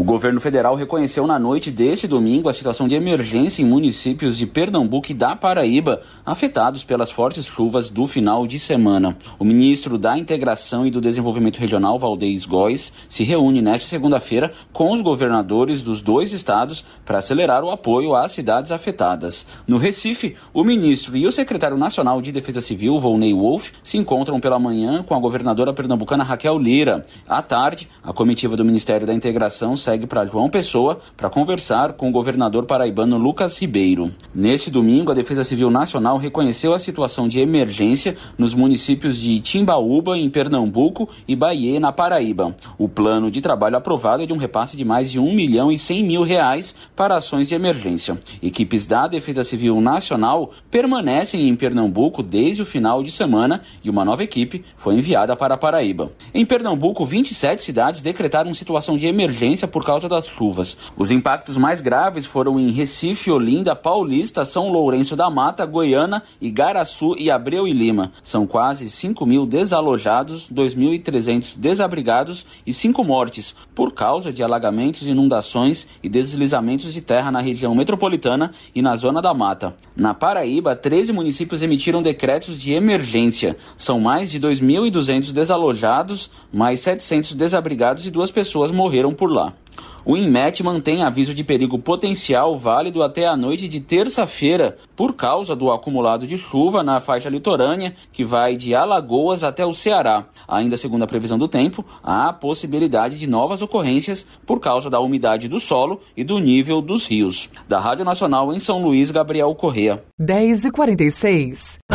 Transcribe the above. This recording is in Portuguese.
governo federal reconheceu na noite desse domingo a situação de emergência em municípios de Pernambuco e da Paraíba, afetados pelas fortes chuvas do final de semana. O ministro da Integração e do Desenvolvimento Regional, Valdez Góes, se reúne nesta segunda-feira com os governadores dos dois estados para acelerar o apoio às cidades afetadas. No Recife, o ministro e o secretário nacional de Defesa Civil, Volney Wolff, se encontram pela manhã com a governadora pernambucana Raquel Lira. À tarde, a comitiva do Ministério da Integração segue para João Pessoa para conversar com o governador paraibano Lucas Ribeiro. Nesse domingo, a Defesa Civil Nacional reconheceu a situação de emergência nos municípios de Timbaúba, em Pernambuco, e Bahia, na Paraíba. O plano de trabalho aprovado é de um repasse de mais de R$1.100.000 para ações de emergência. Equipes da Defesa Civil Nacional permanecem em Pernambuco desde o final de semana e uma nova equipe foi enviada para a Paraíba. Em Pernambuco, 27 cidades decretaram situação de emergência por causa das chuvas. Os impactos mais graves foram em Recife, Olinda, Paulista, São Lourenço da Mata, Goiânia, Igaraçu e Abreu e Lima. São quase 5.000 desalojados, 2.300 desabrigados e 5 mortes por causa de alagamentos, inundações e deslizamentos de terra na região metropolitana e na zona da mata. Na Paraíba, 13 municípios emitiram decretos de emergência. São mais de 2.200 desalojados, mais 700 desabrigados e 2 pessoas morreram por lá. O INMET mantém aviso de perigo potencial válido até a noite de terça-feira por causa do acumulado de chuva na faixa litorânea que vai de Alagoas até o Ceará. Ainda segundo a previsão do tempo, há a possibilidade de novas ocorrências por causa da umidade do solo e do nível dos rios. Da Rádio Nacional em São Luís, Gabriel Corrêa. 10h46.